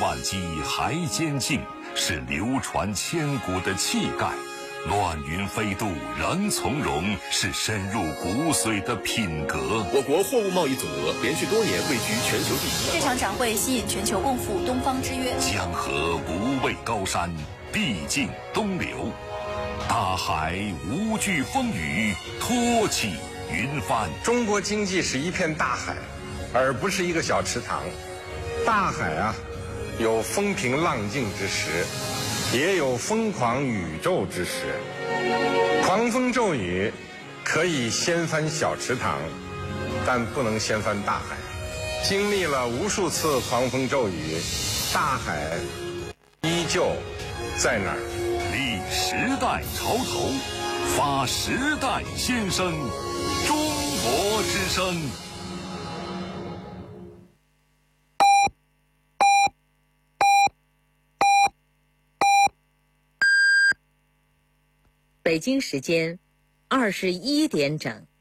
万机还坚劲，是流传千古的气概；乱云飞渡仍从容，是深入骨髓的品格。 我国货物贸易总额连续多年位居全球第一。 这场展会吸引全球共赴东方之约。 江河不畏高山，必尽东流；大海无惧风雨，托起云帆。 中国经济是一片大海，而不是一个小池塘。大海啊，有风平浪静之时，也有疯狂宇宙之时。狂风骤雨可以掀翻小池塘，但不能掀翻大海。经历了无数次狂风骤雨，大海依旧在那儿。 立时代潮头，发时代先声，中国之声。 北京时间21点整。